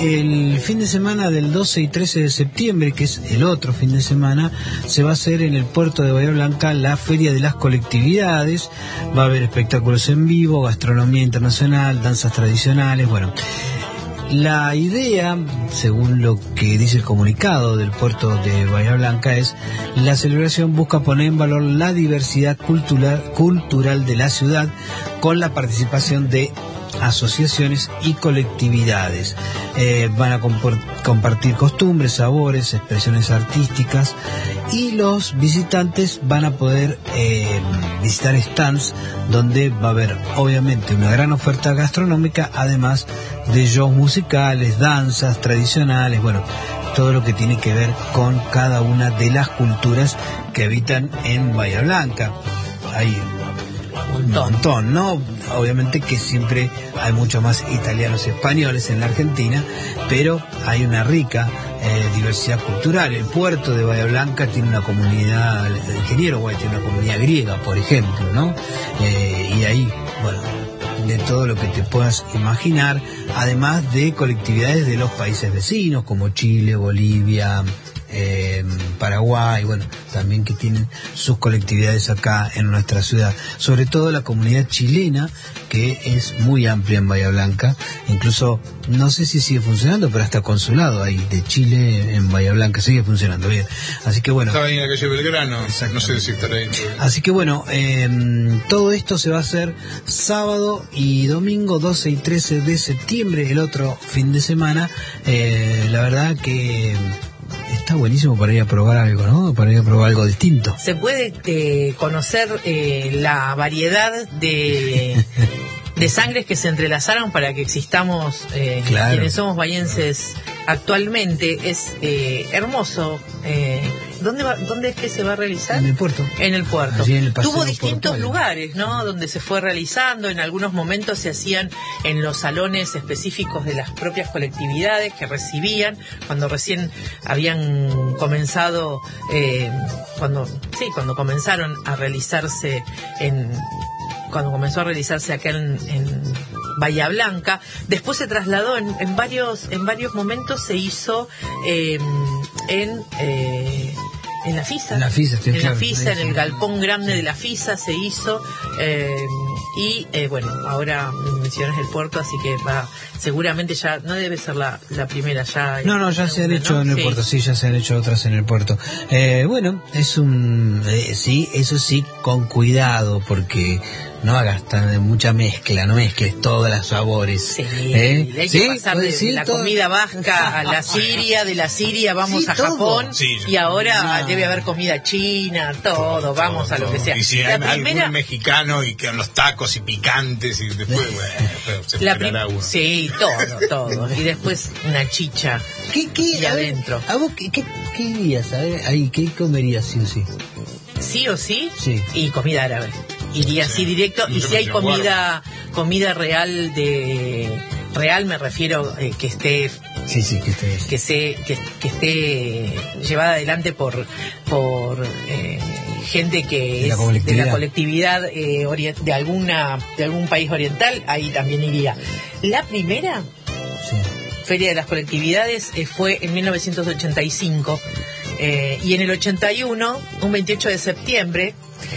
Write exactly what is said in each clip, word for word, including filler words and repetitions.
el fin de semana del doce y trece de septiembre, que es el otro fin de semana, se va a hacer en el puerto de Bahía Blanca la Feria de las Colectividades. Va a haber espectáculos en vivo, gastronomía internacional, danzas tradicionales, bueno. La idea, según lo que dice el comunicado del puerto de Bahía Blanca, es: la celebración busca poner en valor la diversidad cultural, cultural de la ciudad con la participación de asociaciones y colectividades. Eh, van a compor- compartir costumbres, sabores, expresiones artísticas, y los visitantes van a poder eh, visitar stands donde va a haber obviamente una gran oferta gastronómica, además de shows musicales, danzas tradicionales, bueno, todo lo que tiene que ver con cada una de las culturas que habitan en Bahía Blanca. Hay un montón, ¿no? Obviamente que siempre hay mucho más italianos y españoles en la Argentina, pero hay una rica eh, diversidad cultural. El puerto de Bahía Blanca tiene una comunidad, el ingeniero Guay tiene una comunidad griega, por ejemplo, ¿no? Eh, y ahí, bueno, de todo lo que te puedas imaginar, además de colectividades de los países vecinos como Chile, Bolivia, eh, Paraguay, bueno, también que tienen sus colectividades acá en nuestra ciudad, sobre todo la comunidad chilena, que es muy amplia en Bahía Blanca. Incluso no sé si sigue funcionando, pero hasta consulado ahí de Chile en Bahía Blanca sigue funcionando bien, así que bueno, estaba ahí en la calle Belgrano, no sé si estará ahí. Así que bueno, eh, todo esto se va a hacer sábado y domingo doce y trece de septiembre, el otro fin de semana. Eh, la verdad que está buenísimo para ir a probar algo, ¿no? Para ir a probar algo distinto. Se puede eh, conocer eh, la variedad de, de sangres que se entrelazaron para que existamos eh, claro. quienes somos bahienses actualmente. Es eh, hermoso. Eh, ¿Dónde, va, ¿Dónde es que se va a realizar? En el puerto. En el puerto. Allí en el paseo Tuvo distintos portuario. lugares, ¿no? Donde se fue realizando. En algunos momentos se hacían en los salones específicos de las propias colectividades que recibían cuando recién habían comenzado, eh, cuando sí, cuando comenzaron a realizarse en, cuando comenzó a realizarse acá en, en Bahía Blanca. Después se trasladó en, en varios, en varios momentos se hizo eh, en eh, en la FISA, en la FISA, en, claro, la FISA, sí, en el sí. galpón grande Sí. de la FISA se hizo eh, y eh, bueno, ahora mencionas el puerto, así que va, seguramente ya no debe ser la, la primera ya. No, no, ya se han una, hecho ¿no? en el Sí. puerto, sí, ya se han hecho otras en el puerto. Eh, bueno, es un, eh, sí, eso sí, con cuidado, porque no hagas tan mucha mezcla, no mezcles todos los sabores. Sí, ¿Eh? hay que ¿Sí? pasar de, ¿Sí? de la todo. comida vasca a la Siria, de la Siria vamos Sí, a todo. Japón, Sí. y ahora No. debe haber comida china, todo, vamos a lo que sea. Y si La hay primera, algún mexicano y con los tacos y picantes y después, bueno, pero se la esperará prim- uno. sí, todo, todo. Y después una chicha. ¿Qué, qué, Y a ver, adentro. ¿A vos qué, qué, qué irías? A ver, ahí, ¿qué comerías sí o sí? Sí o sí, Sí. y comida árabe. Iría Sí. así directo. Y Mucho si hay mejor. comida comida real de... Real me refiero eh, que esté Sí, sí, que estés. que se que, que esté llevada adelante por por eh, gente que De la es de la colectividad. colectividad eh, orient- de alguna de algún país oriental, ahí también iría. La primera Sí. Feria de las Colectividades eh, fue en mil novecientos ochenta y cinco eh, y en el ochenta y uno, un veintiocho de septiembre,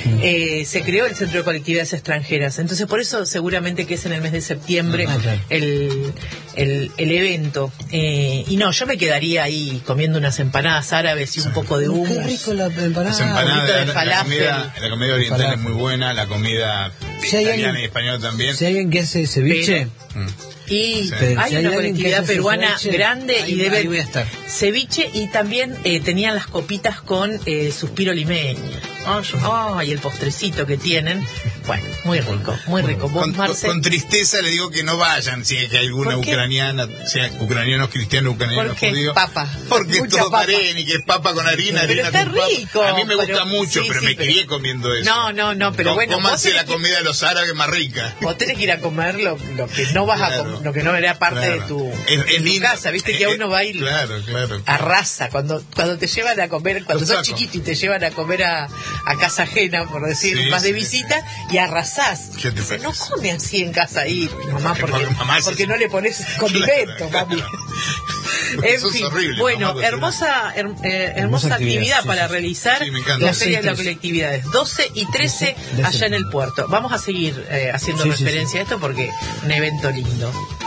eh, se creó el Centro de Colectividades Extranjeras. Entonces por eso seguramente que es en el mes de septiembre Ah, claro. el, el, el evento. Eh, y no, yo me quedaría ahí comiendo unas empanadas árabes y un poco de Qué hummus. rico la empanada. Las empanadas, poquito de la, la falafel. comida, la comida oriental Falafel. es muy buena, la comida Si hay italiana alguien- y española también. Si hay alguien que hace ceviche, Mm. Y Sí. pero hay si hay una alguien que colectividad hace peruana ceviche, grande ahí- y debe ahí voy a estar. ceviche, y también eh, tenían las copitas con eh, suspiro limeño. Oh, y el postrecito que tienen. Bueno, muy rico, muy rico. ¿Vos, Con, Marce? con tristeza le digo que no vayan si es que hay alguna ¿Por qué? ucraniana, sea ucranianos, cristianos, ucranianos, ¿Por qué? judíos. Papa. Porque es Mucha todo papa. pareni, que es papa con harina, Pero harina está con papa. rico, A mí me gusta pero- mucho, sí, pero sí, me pero- crié comiendo eso. No, no, no, pero Co- bueno, vos Cómanse tenés la que- comida de los árabes más rica. Vos tenés que ir a comer lo, lo que no vas a Claro. comer, lo que no era parte Claro. de tu, Es- es de tu lindo. casa. Viste que Eh, uno va a ir Claro, claro. a raza, cuando cuando te llevan a comer, cuando Los sos sacos. chiquito y te llevan a comer a, a casa ajena, por decir, Sí, más de sí. visita, y arrasás. ¿Qué te Dice, no parece? come así en casa ahí, mamá, Porque porque, mamá es- porque no le pones condimento, Claro, mami. claro. En Eso es fin, horrible, bueno, mamá, hermosa, her- eh, hermosa Hermosa actividad, actividad, sí, para sí. realizar Sí, me encanta. las ferias de las doce y trece. colectividades, doce y trece de allá en el septiembre. puerto. Vamos a seguir eh, haciendo Sí, sí, referencia a esto porque es un evento lindo.